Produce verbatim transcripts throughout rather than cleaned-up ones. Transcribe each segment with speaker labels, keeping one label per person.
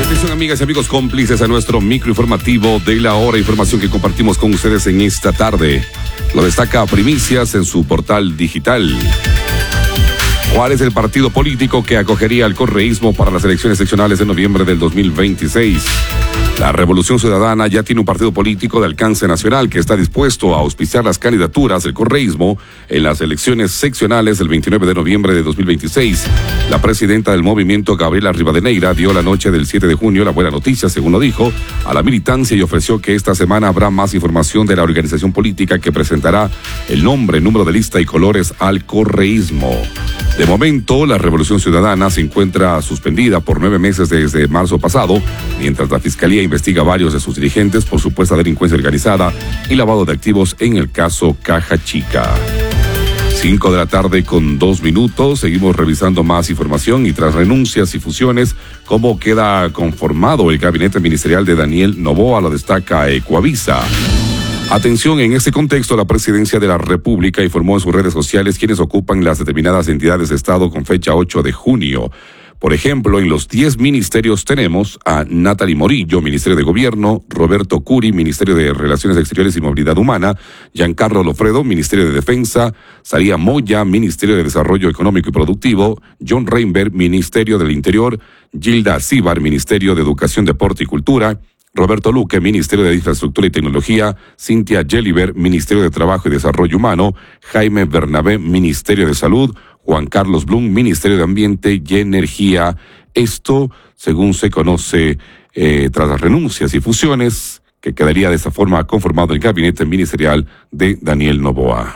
Speaker 1: Atención, amigas y amigos cómplices, a nuestro microinformativo de la hora, información que compartimos con ustedes en esta tarde. Lo destaca Primicias en su portal digital. ¿Cuál es el partido político que acogería al correísmo para las elecciones seccionales de noviembre del dos mil veintiséis? La Revolución Ciudadana ya tiene un partido político de alcance nacional que está dispuesto a auspiciar las candidaturas del correísmo en las elecciones seccionales del veintinueve de noviembre de dos mil veintiséis. La presidenta del movimiento, Gabriela Rivadeneira, dio la noche del siete de junio la buena noticia, según lo dijo, a la militancia y ofreció que esta semana habrá más información de la organización política que presentará el nombre, número de lista y colores al correísmo. De momento, la Revolución Ciudadana se encuentra suspendida por nueve meses desde marzo pasado, mientras la Fiscalía investiga varios de sus dirigentes por supuesta delincuencia organizada y lavado de activos en el caso Caja Chica. Cinco de la tarde con dos minutos, seguimos revisando más información y tras renuncias y fusiones, ¿cómo queda conformado el gabinete ministerial de Daniel Noboa? Lo destaca Ecuavisa. Atención, en este contexto, la Presidencia de la República informó en sus redes sociales quienes ocupan las determinadas entidades de Estado con fecha ocho de junio. Por ejemplo, en los diez ministerios tenemos a Natalie Morillo, Ministerio de Gobierno, Roberto Curi, Ministerio de Relaciones Exteriores y Movilidad Humana, Giancarlo Lofredo, Ministerio de Defensa, Saría Moya, Ministerio de Desarrollo Económico y Productivo, John Reinberg, Ministerio del Interior, Gilda Cíbar, Ministerio de Educación, Deporte y Cultura, Roberto Luque, Ministerio de Infraestructura y Tecnología, Cintia Gelliver, Ministerio de Trabajo y Desarrollo Humano, Jaime Bernabé, Ministerio de Salud, Juan Carlos Blum, Ministerio de Ambiente y Energía. Esto, según se conoce, eh, tras las renuncias y fusiones, que quedaría de esta forma conformado el gabinete ministerial de Daniel Noboa.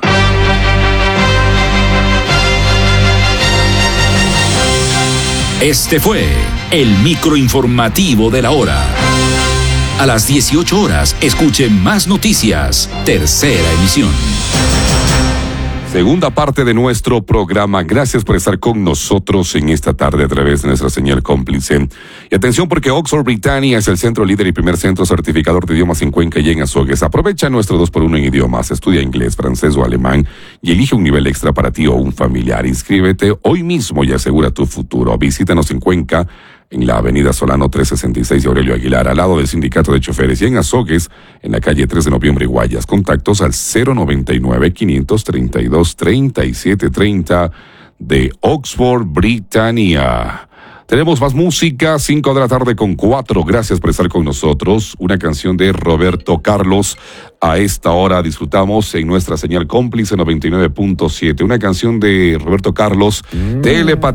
Speaker 2: Este fue el microinformativo de la hora. A las dieciocho horas, escuche más noticias. Tercera emisión.
Speaker 1: Segunda parte de nuestro programa. Gracias por estar con nosotros en esta tarde a través de nuestra señal cómplice. Y atención, porque Oxford Britannia es el centro líder y primer centro certificador de idiomas en Cuenca y en Azogues. Aprovecha nuestro dos por uno en idiomas. Estudia inglés, francés o alemán y elige un nivel extra para ti o un familiar. Inscríbete hoy mismo y asegura tu futuro. Visítanos en Cuenca, en la avenida Solano trescientos sesenta y seis de Aurelio Aguilar, al lado del Sindicato de Choferes, y en Azogues, en la calle tres de noviembre, Guayas. Contactos al cero noventa y nueve, quinientos treinta y dos, treinta y siete treinta de Oxford Britannia. Tenemos más música, cinco de la tarde con cuatro. Gracias por estar con nosotros. Una canción de Roberto Carlos. A esta hora disfrutamos en nuestra señal cómplice noventa y nueve punto siete. Una canción de Roberto Carlos, mm. Telepatía.